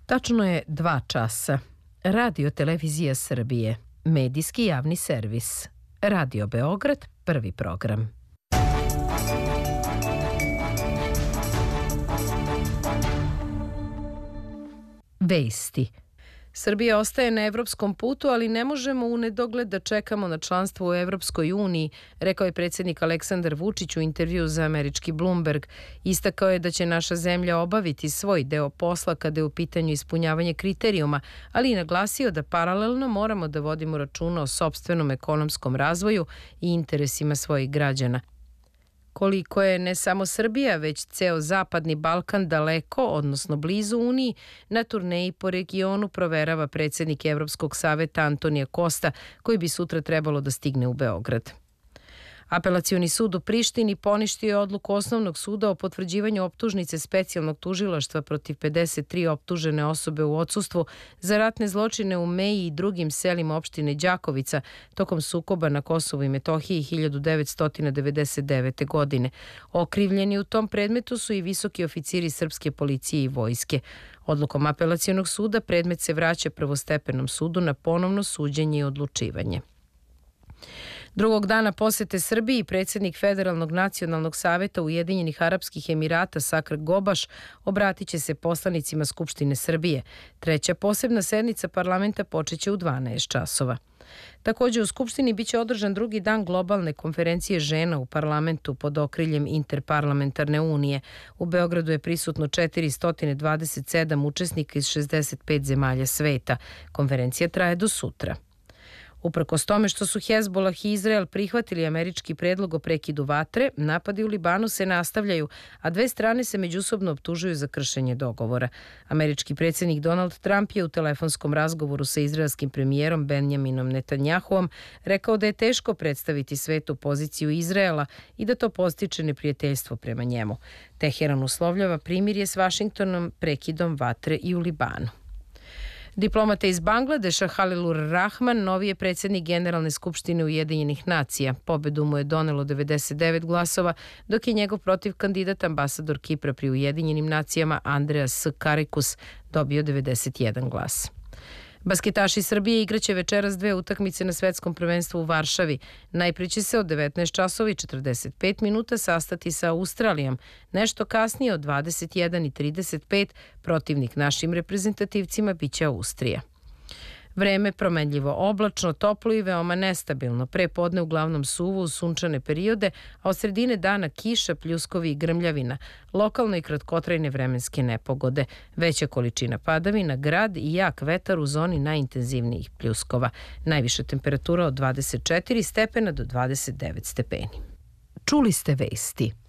Tačno je 2 časa. Radio Televizija Srbije, medijski javni servis. Radio Beograd, prvi program. Vesti. Srbija ostaje na evropskom putu, ali ne možemo u nedogled da čekamo na članstvo u Evropskoj uniji, rekao je predsjednik Aleksandar Vučić u intervju za američki Bloomberg. Istakao je da će naša zemlja obaviti svoj deo posla kada je u pitanju ispunjavanje kriterijuma, ali i naglasio da paralelno moramo da vodimo računa o sopstvenom ekonomskom razvoju i interesima svojih građana. Koliko je ne samo Srbija, već ceo Zapadni Balkan daleko, odnosno blizu Uniji, na turneji po regionu proverava predsjednik Evropskog saveta Antonio Costa, koji bi sutra trebalo da stigne u Beograd. Apelacioni sud u Prištini poništio je odluku Osnovnog suda o potvrđivanju optužnice specijalnog tužilaštva protiv 53 optužene osobe u odsustvu za ratne zločine u Meji i drugim selima opštine Đakovica tokom sukoba na Kosovu i Metohiji 1999. godine. Okrivljeni u tom predmetu su i visoki oficiri srpske policije i vojske. Odlukom apelacionog suda predmet se vraća prvostepenom sudu na ponovno suđenje i odlučivanje. Drugog dana posete Srbiji predsjednik Federalnog nacionalnog saveta Ujedinjenih Arapskih Emirata Sakr Gobaš obratit će se poslanicima Skupštine Srbije. Treća posebna sednica parlamenta počeće u 12 časova. Također u Skupštini biće održan drugi dan globalne konferencije žena u parlamentu pod okriljem Interparlamentarne unije. U Beogradu je prisutno 427 učesnika iz 65 zemalja sveta. Konferencija traje do sutra. Uprkos tome što su Hezbolah i Izrael prihvatili američki predlog o prekidu vatre, napadi u Libanu se nastavljaju, a dve strane se međusobno optužuju za kršenje dogovora. Američki predsjednik Donald Trump je u telefonskom razgovoru sa izraelskim premijerom Benjaminom Netanjahuom rekao da je teško predstaviti svetu poziciju Izraela i da to podstiče neprijateljstvo prema njemu. Teheran uslovljava primirje s Vašingtonom prekidom vatre i u Libanu. Diplomata iz Bangladeša Halilur Rahman novi je predsjednik Generalne skupštine Ujedinjenih nacija. Pobedu mu je donelo 99 glasova, dok je njegov protivkandidat ambasador Kipra pri Ujedinjenim nacijama Andreas Karikus dobio 91 glas. Basketaši Srbije igraće večeras 2 utakmice na svetskom prvenstvu u Varšavi. Najprije će se od 19 časova i 45 minuta sastati sa Australijom. Nešto kasnije od 21:35 protivnik našim reprezentativcima biće Austrija. Vreme promenljivo oblačno, toplo i veoma nestabilno. Pre podne uglavnom suvo uz sunčane periode, a od sredine dana kiša, pljuskovi i grmljavina. Lokalno i kratkotrajne vremenske nepogode. Veća količina padavina, grad i jak vetar u zoni najintenzivnijih pljuskova. Najviša temperatura od 24 stepena do 29 stepeni. Čuli ste vesti.